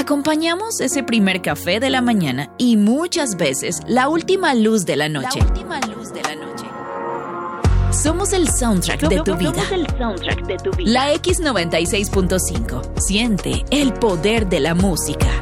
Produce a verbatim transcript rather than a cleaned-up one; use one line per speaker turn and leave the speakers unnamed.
Acompañamos ese primer café de la mañana y muchas veces la última luz de la noche. La última luz de la noche. Somos el soundtrack de tu vida.
Somos el soundtrack de tu vida.
La X noventa y seis punto cinco. Siente el poder de la música.